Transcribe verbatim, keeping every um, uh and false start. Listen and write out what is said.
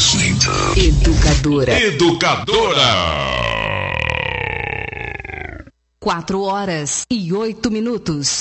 listening to Educadora. Educadora. Quatro horas e oito minutos.